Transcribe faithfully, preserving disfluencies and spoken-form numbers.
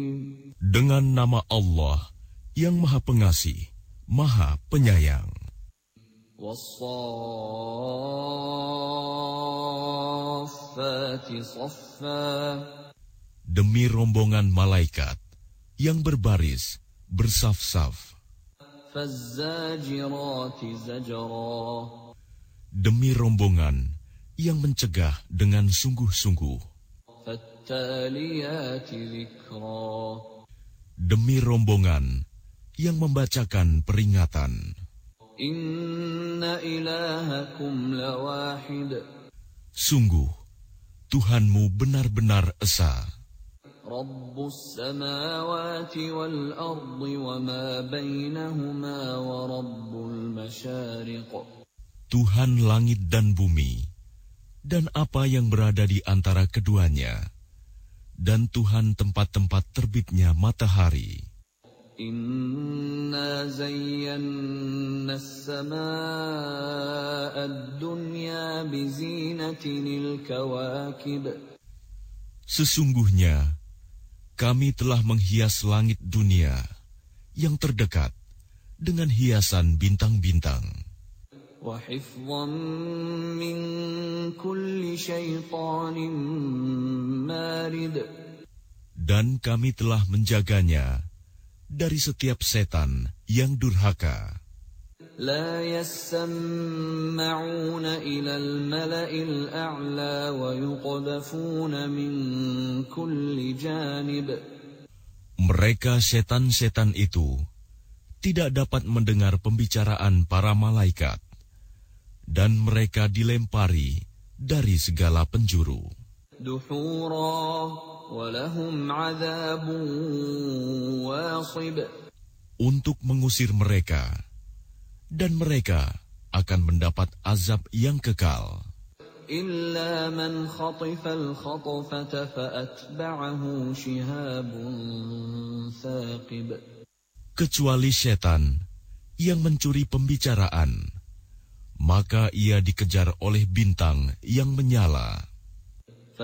Dengan nama Allah yang Maha Pengasih, Maha Penyayang. Wassafati saffa. Demi rombongan malaikat yang berbaris bersaf-saf. Fazzajirati zajra. Demi rombongan yang mencegah dengan sungguh-sungguh. Fattaliyati dzikra. Demi rombongan yang membacakan peringatan. Inna ilahakum lawahid. Sungguh, Tuhanmu benar-benar esa. Rabbus samawati wal ardi wa ma bainahuma wa rabbul masyariq. Tuhan langit dan bumi, dan apa yang berada di antara keduanya, dan Tuhan tempat-tempat terbitnya matahari. Inna zayyanna as-samaa'a ad-dunya bizinatinil kawakib. Sesungguhnya, kami telah menghias langit dunia yang terdekat dengan hiasan bintang-bintang. Wa hifdhan min kulli syaitanin marid. Dan kami telah menjaganya dari setiap setan yang durhaka. La yasma'una ila al-mala'il a'la wa yuqdhafuna min kulli janib. Mereka setan-setan itu tidak dapat mendengar pembicaraan para malaikat, dan mereka dilempari dari segala penjuru. Duhura wa lahum 'adzabun wasib. Untuk mengusir mereka, dan mereka akan mendapat azab yang kekal. Illa man khatifal khatfata fa'atba'ahu shihabun thaqib. Kecuali setan yang mencuri pembicaraan, maka ia dikejar oleh bintang yang menyala.